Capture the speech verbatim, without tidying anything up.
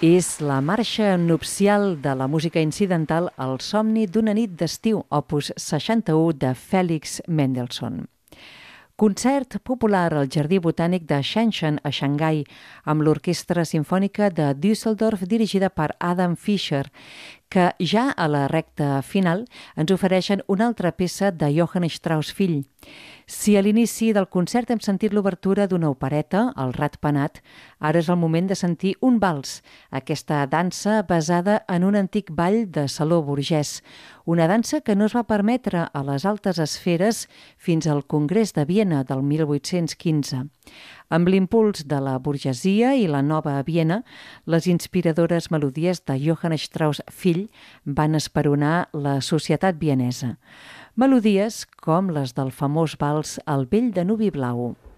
És la marxa nupcial de la música incidental El somni d'una nit d'estiu, opus seixanta-u de Félix Mendelssohn. Concert popular al Jardí Botànic de Shenzhen, a Xangai, amb l'Orquestra Simfònica de Düsseldorf dirigida per Adam Fischer, que ja a la recta final ens ofereixen una altra peça de Johann Strauss fill. Si a l'inici del concert hem sentit l'obertura d'una opereta, El ratpenat, ara és el moment de sentir un vals, aquesta dansa basada en un antic ball de saló burgès, una dansa que no es va permetre a les altes esferes fins al Congrés de Viena del mil vuit-cents quinze. Amb l'impuls de la burgesia i la nova Viena, les inspiradores melodies de Johann Strauss fill van esperonar la societat vienesa. Melodies com les del famós vals El vell de Nuvi Blau.